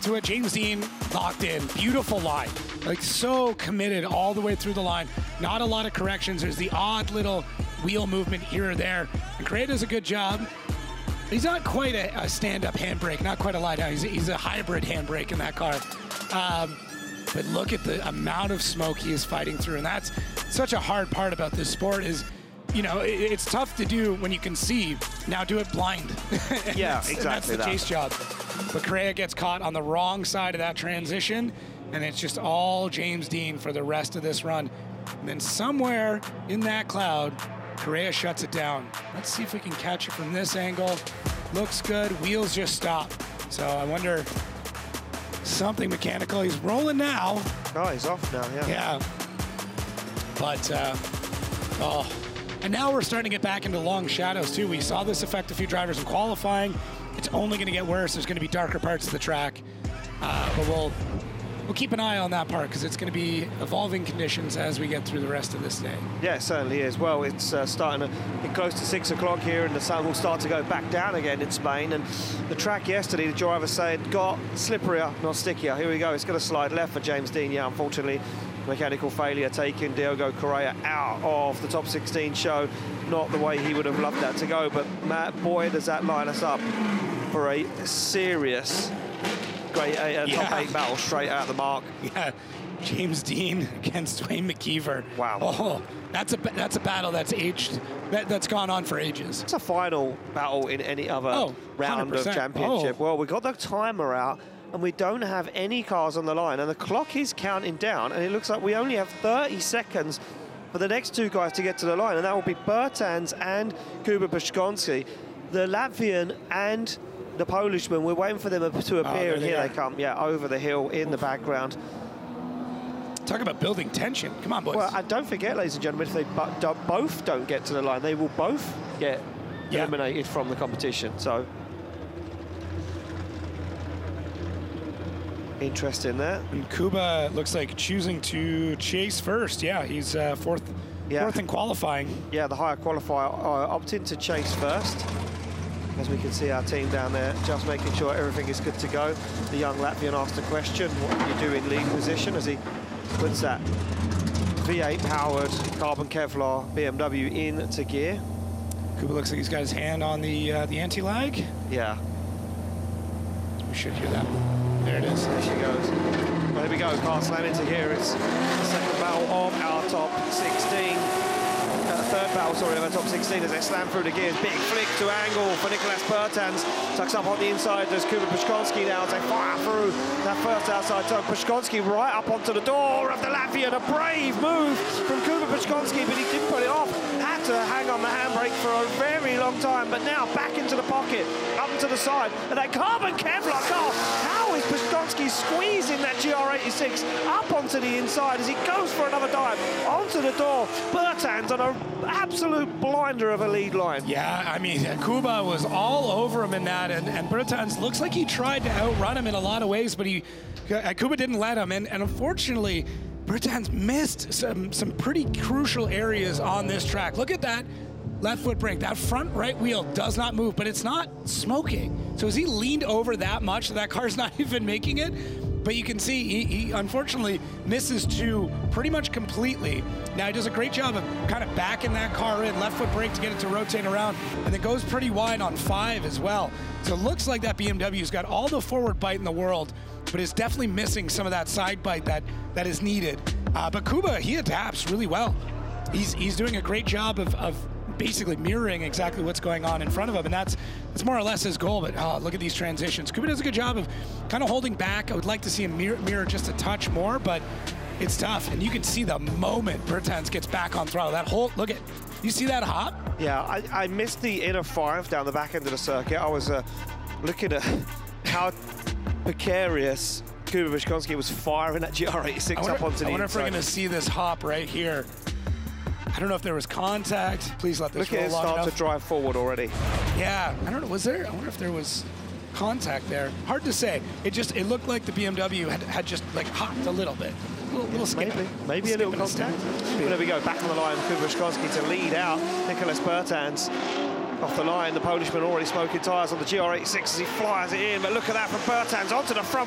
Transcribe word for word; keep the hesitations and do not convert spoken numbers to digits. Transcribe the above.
into it. James Dean locked in. Beautiful line. Like, so committed all the way through the line. Not a lot of corrections. There's the odd little wheel movement here or there. And Correa does a good job. He's not quite a, a stand-up handbrake, not quite a lie-down. He's, he's a hybrid handbrake in that car. Um, but look at the amount of smoke he is fighting through. And that's such a hard part about this sport is, you know, it, it's tough to do when you can see. Now do it blind. Yeah, that's, exactly. And that's the that. chase job. But Correa gets caught on the wrong side of that transition, and it's just all James Dean for the rest of this run. And then somewhere in that cloud, Correa shuts it down. Let's see if we can catch it from this angle. Looks good. Wheels just stop. So I wonder, something mechanical. He's rolling now. Oh, he's off now, yeah. Yeah. But, uh, oh. And now we're starting to get back into long shadows, too. We saw this affect a few drivers in qualifying. It's only going to get worse. There's going to be darker parts of the track. Uh, but we'll we'll keep an eye on that part because it's going to be evolving conditions as we get through the rest of this day. Yeah, it certainly is. Well, it's uh, starting to get close to six o'clock here, and the sun will start to go back down again in Spain. And the track yesterday, the driver said, got slipperier, not stickier. Here we go. It's going to slide left for James Dean. Yeah, unfortunately, mechanical failure taking Diogo Correa out of the top sixteen show. Not the way he would have loved that to go, but Matt, boy, does that line us up for a serious great uh, yeah. top eight battle straight out of the mark. Yeah, James Dean against Dwayne McKeever. Wow. Oh, that's a that's a battle that's aged, that, that's gone on for ages. It's a final battle in any other oh, round of championship. Oh. Well, we got the timer out, and we don't have any cars on the line, and the clock is counting down, and it looks like we only have thirty seconds for the next two guys to get to the line, and that will be Bertans and Kuba Pushkonski. The Latvian and the Polishman, we're waiting for them to appear, oh, and here they, they come, yeah, over the hill in Oof. the background. Talk about building tension. Come on, boys. Well, and don't forget, ladies and gentlemen, if they both don't get to the line, they will both get yeah. eliminated from the competition. So, interesting there. And Kuba looks like choosing to chase first. Yeah, he's uh, fourth, yeah. fourth in qualifying. Yeah, the higher qualifier uh, opted to chase first. As we can see our team down there, just making sure everything is good to go. The young Latvian asked a question, what do you do in lead position, as he puts that V eight powered carbon Kevlar B M W into gear. Kuba looks like he's got his hand on the uh, the anti-lag. Yeah. We should hear that. There it is. There she goes. Well, here we go, car slam into here. It's the second battle of our top sixteen. Uh, third battle, sorry, of our top sixteen as they slam through the gears. Big flick to angle for Nicolas Bertans. Tucks up on the inside. There's Kuba Pushkonski now as they fire through that first outside turn. Pushkonski right up onto the door of the Latvian. A brave move from Kuba Pushkonski, but he didn't put it off. Had to hang on the handbrake for a very long time, but now back into the pocket, up to the side. And that carbon Kevlar car. How is Pushkonski squeezing that G R eighty-six up onto the inside as he goes for another dive onto the door? Bertans on a absolute blinder of a lead line. Yeah, I mean, Kuba was all over him in that, and, and Bertans looks like he tried to outrun him in a lot of ways, but he uh, Kuba didn't let him, and, and unfortunately, Bertans missed some, some pretty crucial areas on this track. Look at that left foot brake. That front right wheel does not move, but it's not smoking. So as he leaned over that much, that car's not even making it. But you can see he, he unfortunately misses two pretty much completely. Now he does a great job of kind of backing that car in, left foot brake to get it to rotate around, and it goes pretty wide on five as well. So it looks like that B M W's got all the forward bite in the world, but is definitely missing some of that side bite that, that is needed. Uh, but Kuba, he adapts really well. He's, he's doing a great job of, of basically mirroring exactly what's going on in front of him, and that's that's more or less his goal. But oh, look at these transitions. Kuba does a good job of kind of holding back. I would like to see him mirror, mirror just a touch more, but it's tough. And you can see the moment Bertans gets back on throttle. That whole, look at, you see that hop? Yeah, I, I missed the inner five down the back end of the circuit. I was uh, looking at how precarious Kuba Pushkonski was firing that G R eighty-six wonder, up onto the I wonder inside. if we're going to see this hop right here. I don't know if there was contact. Please let this Look roll at it long start enough. to drive forward already. Yeah, I don't know. Was there? I wonder if there was contact there. Hard to say. It just it looked like the B M W had had just like hopped a little bit, a little, little skip. Maybe, maybe a little contact. But there we go. Back on the line, Kuba Pushkonski to lead out Nicolas Bertans. Off the line, the Polishman already smoking tyres on the G R eighty-six as he flies it in, but look at that from Bertans onto the front